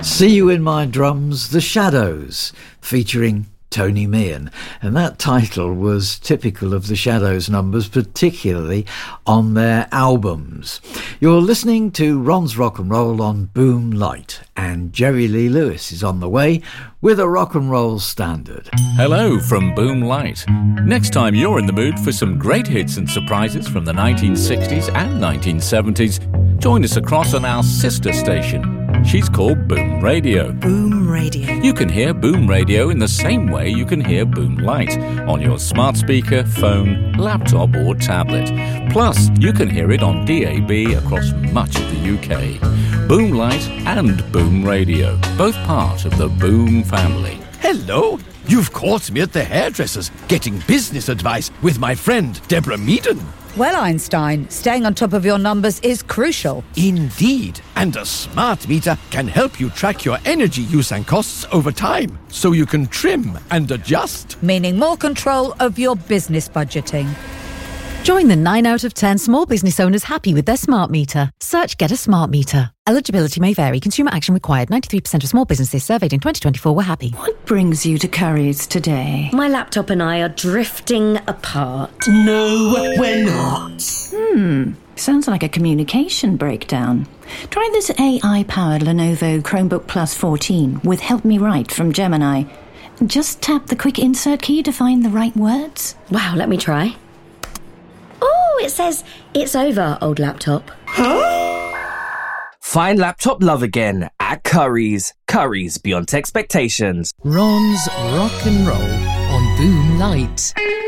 See You in My Drums, The Shadows, featuring Tony Meehan. And that title was typical of the Shadows numbers, particularly on their albums. You're listening to Ron's Rock and Roll on Boom Light, and Jerry Lee Lewis is on the way with a rock and roll standard. Hello from Boom Light. Next time you're in the mood for some great hits and surprises from the 1960s and 1970s, join us across on our sister station. She's called Boom Radio. Boom Radio. You can hear Boom Radio in the same way you can hear Boom Light on your smart speaker, phone, laptop or tablet. Plus, you can hear it on DAB across much of the UK. Boom Light and Boom Radio, both part of the Boom family. Hello! You've caught me at the hairdresser's getting business advice with my friend Deborah Meaden. Well, Einstein, staying on top of your numbers is crucial. Indeed. And a smart meter can help you track your energy use and costs over time, so you can trim and adjust. Meaning more control of your business budgeting. Join the 9 out of 10 small business owners happy with their smart meter. Search Get a Smart Meter. Eligibility may vary. Consumer action required. 93% of small businesses surveyed in 2024 were happy. What brings you to Curry's today? My laptop and I are drifting apart. No, we're not. Sounds like a communication breakdown. Try this AI-powered Lenovo Chromebook Plus 14 with Help Me Write from Gemini. Just tap the quick insert key to find the right words. Wow, let me try. Oh, it says, it's over, old laptop. Find laptop love again at Curry's. Curry's beyond expectations. Ron's Rock and Roll on Boom Light.